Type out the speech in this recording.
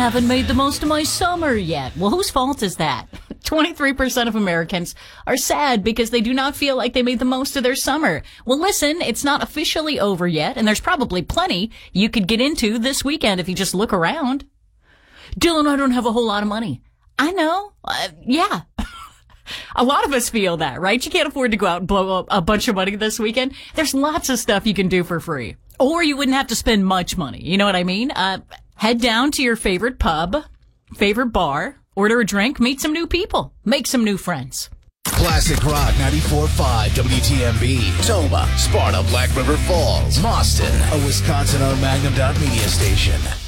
haven't made the most of my summer yet. Well, whose fault is that? 23% of Americans are sad because they do not feel like they made the most of their summer. Well, listen, it's not officially over yet, and there's probably plenty you could get into this weekend if you just look around. Dylan, I don't have a whole lot of money. I know. Yeah. A lot of us feel that, right? You can't afford to go out and blow up a bunch of money this weekend. There's lots of stuff you can do for free. Or you wouldn't have to spend much money. You know what I mean? Head down to your favorite pub, favorite bar, order a drink, meet some new people, make some new friends. Classic Rock 94.5 WTMB. Toma, Sparta, Black River Falls, Boston, a Wisconsin-owned Magnum Media station.